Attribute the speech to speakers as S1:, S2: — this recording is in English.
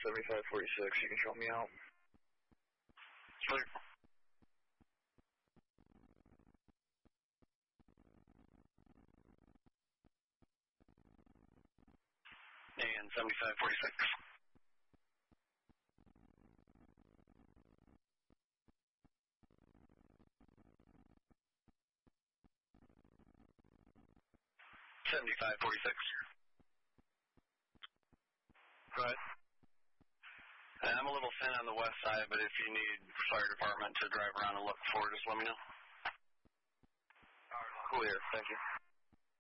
S1: 7546, you can help me out.
S2: Sweet. And 7546. Right. I'm a little thin on the west side, but if you need fire department to drive around and look for, just let me know.
S1: Clear, thank you.